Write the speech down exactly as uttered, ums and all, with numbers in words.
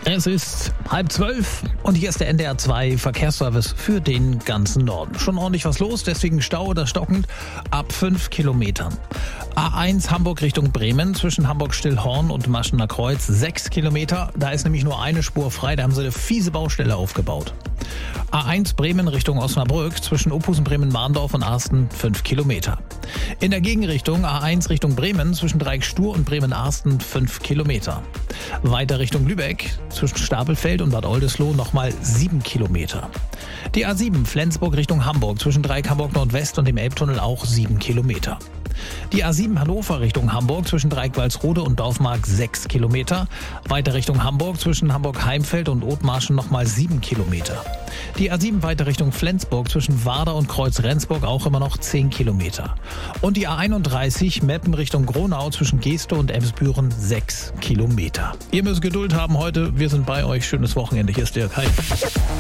Es ist halb zwölf und hier ist der N D R zwei Verkehrsservice für den ganzen Norden. Schon ordentlich was los, deswegen Stau oder stockend ab fünf Kilometern. A eins Hamburg Richtung Bremen zwischen Hamburg-Stillhorn und Maschener Kreuz sechs Kilometer. Da ist nämlich nur eine Spur frei, da haben sie eine fiese Baustelle aufgebaut. A eins Bremen Richtung Osnabrück zwischen Ophusen, Bremen-Mahndorf und Arsten fünf Kilometer. In der Gegenrichtung A eins Richtung Bremen zwischen Dreieck-Stur und Bremen-Arsten fünf Kilometer. Weiter Richtung Lübeck zwischen Stapelfeld und Bad Oldesloe nochmal sieben Kilometer. Die A sieben Flensburg Richtung Hamburg zwischen Dreieck Hamburg Nordwest und dem Elbtunnel auch sieben Kilometer. Die A sieben Hannover Richtung Hamburg zwischen Dreieck Walsrode und Dorfmark sechs Kilometer. Weiter Richtung Hamburg zwischen Hamburg-Heimfeld und Othmarschen nochmal sieben Kilometer. Die A sieben weiter Richtung Flensburg zwischen Warder und Kreuz-Rendsburg auch immer noch zehn Kilometer. Und die A einunddreißig Meppen Richtung Gronau zwischen Geeste und Emsbüren sechs Kilometer. Ihr müsst Geduld haben heute. Wir sind bei euch. Schönes Wochenende. Hier ist Dirk. Hi.